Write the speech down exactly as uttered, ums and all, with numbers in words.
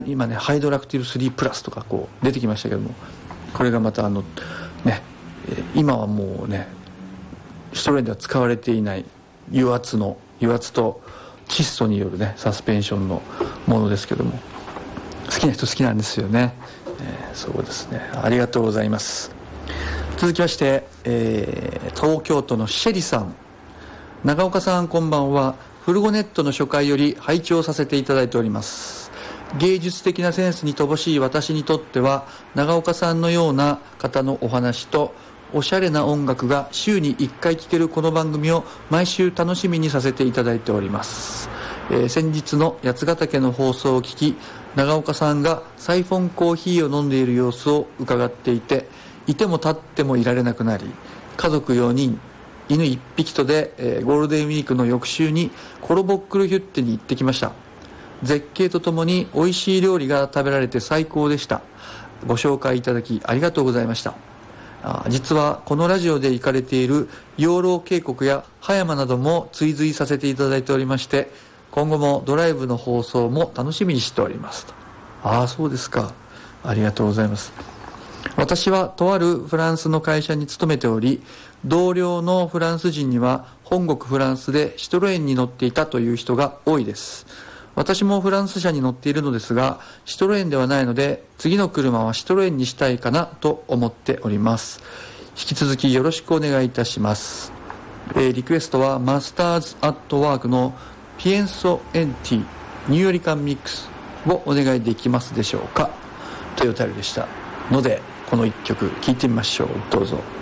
今ねハイドラクティブスリープラスとかこう出てきましたけども、これがまたあのね今はもうねシトロエンでは使われていない油圧の油圧と窒素によるねサスペンションのものですけども、好きな人好きなんですよね、えー、そうですね、ありがとうございます。続きまして、えー、東京都のシェリさん。長岡さんこんばんは。フルゴネットの初回より拝聴させていただいております。芸術的なセンスに乏しい私にとっては、長岡さんのような方のお話とおしゃれな音楽が週にいっかい聴けるこの番組を毎週楽しみにさせていただいております。えー、先日の八ヶ岳の放送を聞き、長岡さんがサイフォンコーヒーを飲んでいる様子を伺っていて、いても立ってもいられなくなり、家族よにん犬いっぴきとで、えー、ゴールデンウィークの翌週にコロボックルヒュッテに行ってきました。絶景とともに美味しい料理が食べられて最高でした。ご紹介いただきありがとうございました。あ実はこのラジオで行かれている養老渓谷や葉山なども追随させていただいておりまして、今後もドライブの放送も楽しみにしておりますと。ああそうですか、ありがとうございます。私はとあるフランスの会社に勤めており、同僚のフランス人には本国フランスでシトロエンに乗っていたという人が多いです。私もフランス車に乗っているのですが、シトロエンではないので、次の車はシトロエンにしたいかなと思っております。引き続きよろしくお願いいたします。えー、リクエストはマスターズアットワークのピエンソエンティニューヨリカンミックスをお願いできますでしょうかというお便りでしたので、この一曲聴いてみましょう。どうぞ。